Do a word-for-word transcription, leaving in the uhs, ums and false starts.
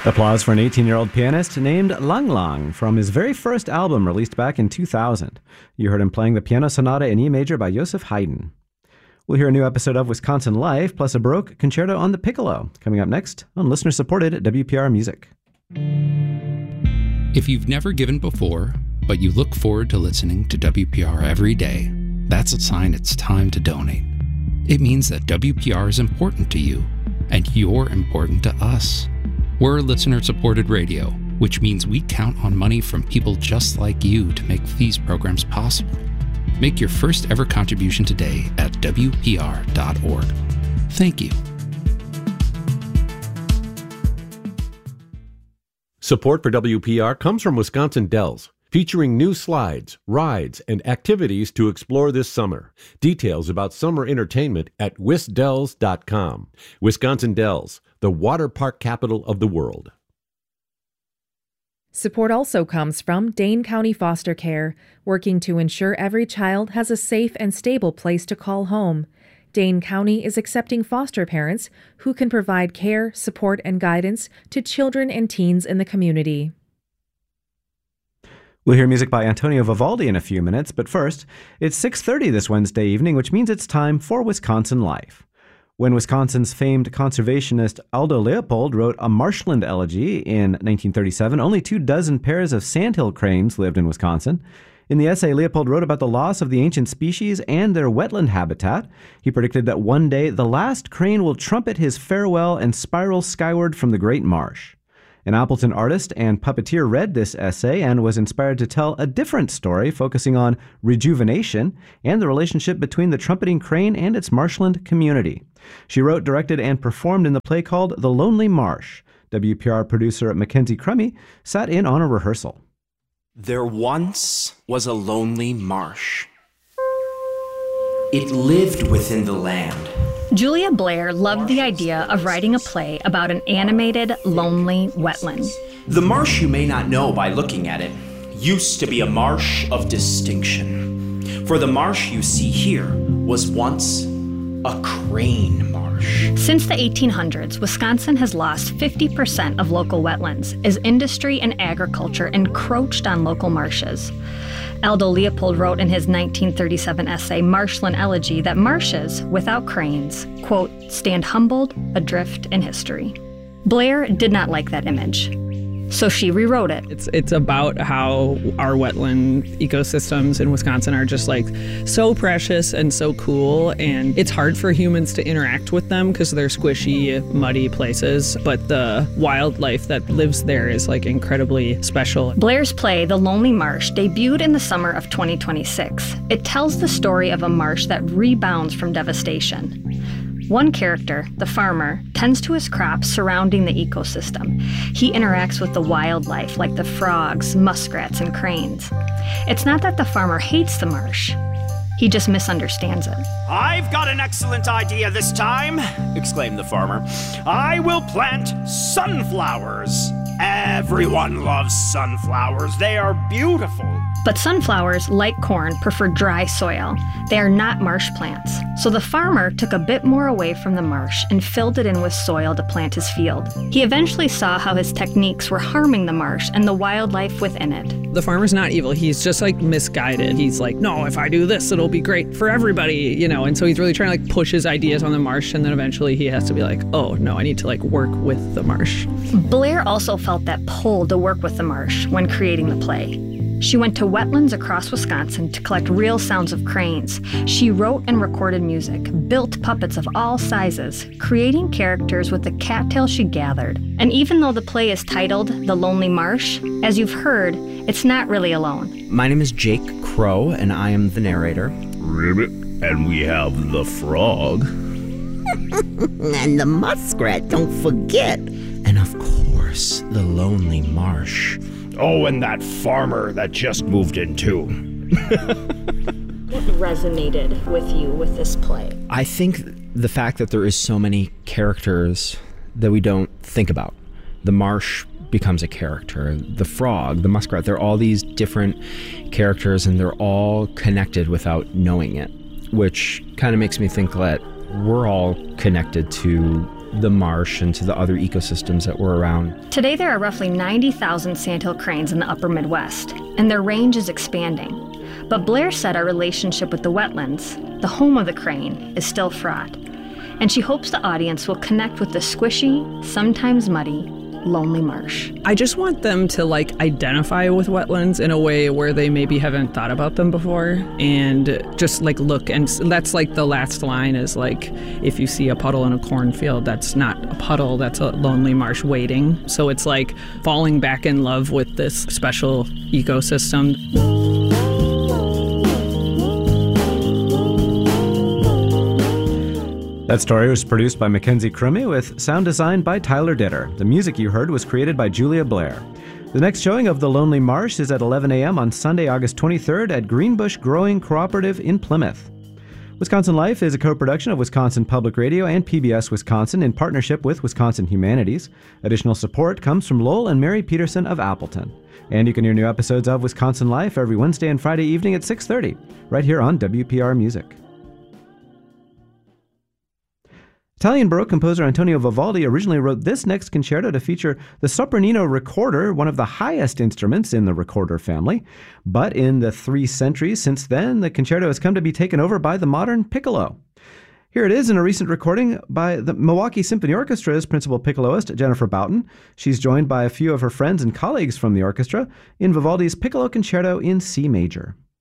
Applause for an eighteen-year-old pianist named Lang Lang from his very first album released back in two thousand. You heard him playing the Piano Sonata in E major by Joseph Haydn. We'll hear a new episode of Wisconsin Life, plus a Baroque concerto on the piccolo, coming up next on listener-supported W P R Music. If you've never given before, but you look forward to listening to W P R every day, that's a sign it's time to donate. It means that W P R is important to you, and you're important to us. We're listener-supported radio, which means we count on money from people just like you to make these programs possible. Make your first ever contribution today at W P R dot org. Thank you. Support for W P R comes from Wisconsin Dells, featuring new slides, rides, and activities to explore this summer. Details about summer entertainment at wisdells dot com. Wisconsin Dells, the water park capital of the world. Support also comes from Dane County Foster Care, working to ensure every child has a safe and stable place to call home. Dane County is accepting foster parents who can provide care, support, and guidance to children and teens in the community. We'll hear music by Antonio Vivaldi in a few minutes, but first, it's six thirty this Wednesday evening, which means it's time for Wisconsin Life. When Wisconsin's famed conservationist Aldo Leopold wrote a marshland elegy in nineteen thirty-seven, only two dozen pairs of sandhill cranes lived in Wisconsin. In the essay, Leopold wrote about the loss of the ancient species and their wetland habitat. He predicted that one day the last crane will trumpet his farewell and spiral skyward from the great marsh. An Appleton artist and puppeteer read this essay and was inspired to tell a different story focusing on rejuvenation and the relationship between the trumpeting crane and its marshland community. She wrote, directed, and performed in the play called The Lonely Marsh. W P R producer Mackenzie Crummy sat in on a rehearsal. There once was a lonely marsh. It lived within the land. Julia Blair loved the idea of writing a play about an animated, lonely wetland. The marsh, you may not know by looking at it, used to be a marsh of distinction. For the marsh you see here was once a crane marsh. Since the eighteen hundreds, Wisconsin has lost fifty percent of local wetlands as industry and agriculture encroached on local marshes. Aldo Leopold wrote in his nineteen thirty-seven essay, Marshland Elegy, that marshes, without cranes, quote, stand humbled, adrift in history. Blair did not like that image, so she rewrote it. It's it's about how our wetland ecosystems in Wisconsin are just like so precious and so cool, and it's hard for humans to interact with them because they're squishy, muddy places, but the wildlife that lives there is like incredibly special. Blair's play, The Lonely Marsh, debuted in the summer of twenty twenty-six. It tells the story of a marsh that rebounds from devastation. One character, the farmer, tends to his crops surrounding the ecosystem. He interacts with the wildlife like the frogs, muskrats, and cranes. It's not that the farmer hates the marsh. He just misunderstands it. I've got an excellent idea this time, exclaimed the farmer. I will plant sunflowers. Everyone loves sunflowers. They are beautiful. But sunflowers, like corn, prefer dry soil. They are not marsh plants. So the farmer took a bit more away from the marsh and filled it in with soil to plant his field. He eventually saw how his techniques were harming the marsh and the wildlife within it. The farmer's not evil. He's just like misguided. He's like, no, if I do this, it'll be great for everybody, you know? And so he's really trying to like push his ideas on the marsh, and then eventually he has to be like, oh, no, I need to like work with the marsh. Blair also felt that pull to work with the marsh when creating the play. She went to wetlands across Wisconsin to collect real sounds of cranes. She wrote and recorded music, built puppets of all sizes, creating characters with the cattails she gathered. And even though the play is titled The Lonely Marsh, as you've heard, it's not really alone. My name is Jake Crow, and I am the narrator. Ribbit, and we have the frog. And the muskrat, don't forget. And of course, the lonely marsh. Oh, and that farmer that just moved in too. What resonated with you with this play? I think the fact that there is so many characters that we don't think about. The marsh becomes a character. The frog, the muskrat, they're all these different characters, and they're all connected without knowing it, which kind of makes me think that we're all connected to the marsh and to the other ecosystems that were around. Today, there are roughly ninety thousand sandhill cranes in the upper Midwest, and their range is expanding. But Blair said our relationship with the wetlands, the home of the crane, is still fraught. And she hopes the audience will connect with the squishy, sometimes muddy, lonely marsh. I just want them to like identify with wetlands in a way where they maybe haven't thought about them before, and just like look, and that's like the last line is like, if you see a puddle in a cornfield, that's not a puddle, that's a lonely marsh waiting. So it's like falling back in love with this special ecosystem. That story was produced by Mackenzie Crummy with sound design by Tyler Ditter. The music you heard was created by Julia Blair. The next showing of The Lonely Marsh is at eleven a.m. on Sunday, August twenty-third at Greenbush Growing Cooperative in Plymouth. Wisconsin Life is a co-production of Wisconsin Public Radio and P B S Wisconsin in partnership with Wisconsin Humanities. Additional support comes from Lowell and Mary Peterson of Appleton. And you can hear new episodes of Wisconsin Life every Wednesday and Friday evening at six thirty, right here on W P R Music. Italian Baroque composer Antonio Vivaldi originally wrote this next concerto to feature the sopranino recorder, one of the highest instruments in the recorder family. But in the three centuries since then, the concerto has come to be taken over by the modern piccolo. Here it is in a recent recording by the Milwaukee Symphony Orchestra's principal piccoloist, Jennifer Boughton. She's joined by a few of her friends and colleagues from the orchestra in Vivaldi's Piccolo Concerto in C major.